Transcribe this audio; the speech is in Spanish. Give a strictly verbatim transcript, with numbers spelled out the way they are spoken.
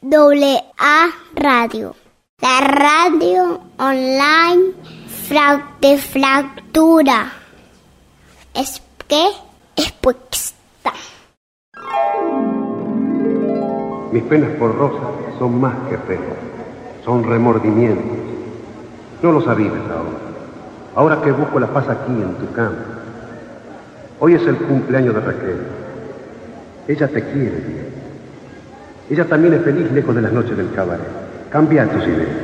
doble A Radio. La radio online de fractura. Es que es puesta. Mis penas por Rosa son más que penas, son remordimientos. No lo sabías ahora. Ahora que busco la paz aquí en tu cama. Hoy es el cumpleaños de Raquel. Ella te quiere bien. Ella también es feliz lejos de las noches del cabaret. Cambia tus ideas.